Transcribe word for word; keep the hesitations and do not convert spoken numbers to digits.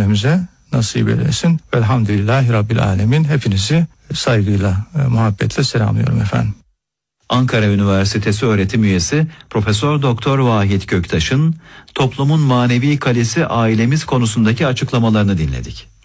cümlemize nasip eylesin. Velhamdülillahi Rabbil Alemin. Hepinizi saygıyla, muhabbetle selamlıyorum efendim. Ankara Üniversitesi öğretim üyesi Profesör Doktor Vahit Göktaş'ın toplumun manevi kalesi ailemiz konusundaki açıklamalarını dinledik.